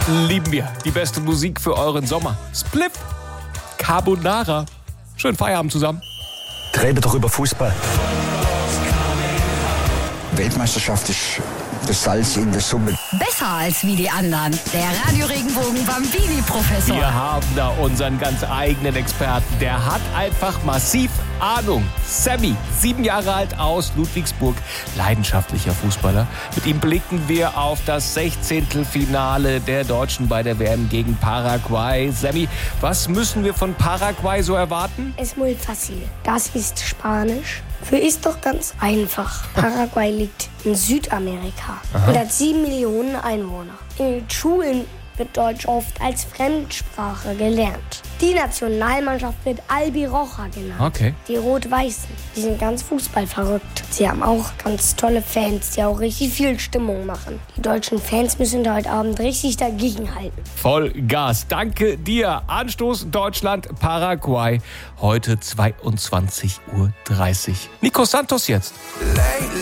Lieben wir. Die beste Musik für euren Sommer. Spliff, Carbonara. Schönen Feierabend zusammen. Rede doch über Fußball. Weltmeisterschaft ist das Salz in der Suppe. Besser als wie die anderen. Der Radio-Regenbogen Bambini-Professor. Wir haben da unseren ganz eigenen Experten. Der hat einfach massiv Ahnung. Sammy, 7 Jahre alt aus Ludwigsburg, leidenschaftlicher Fußballer. Mit ihm blicken wir auf das 16. Finale der Deutschen bei der WM gegen Paraguay. Sammy, was müssen wir von Paraguay so erwarten? Es muy fácil. Das ist Spanisch. Für ist doch ganz einfach. Paraguay liegt in Südamerika und hat 7 Millionen Einwohner. In den Schulen wird Deutsch oft als Fremdsprache gelernt. Die Nationalmannschaft wird Albiroja genannt. Okay. Die Rot-Weißen, die sind ganz fußballverrückt. Sie haben auch ganz tolle Fans, die auch richtig viel Stimmung machen. Die deutschen Fans müssen da heute Abend richtig dagegenhalten. Voll Gas. Danke dir. Anstoß Deutschland, Paraguay. Heute 22:30 Uhr. Nico Santos jetzt.